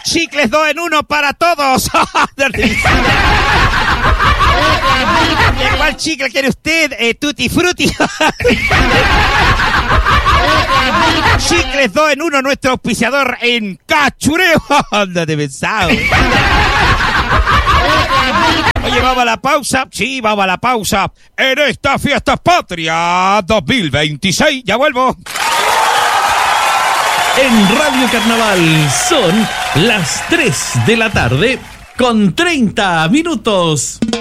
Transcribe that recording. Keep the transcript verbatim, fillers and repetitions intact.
Chicles dos en uno para todos. ¿Cuál chicle quiere usted? Eh, tutti frutti. Chicles dos en uno, nuestro auspiciador en Cachureo. Ándate pensado. Oye, vamos a la pausa. Sí, vamos a la pausa. En esta fiesta patria dos mil veintiséis. Ya vuelvo. En Radio Carnaval son las tres de la tarde con treinta minutos.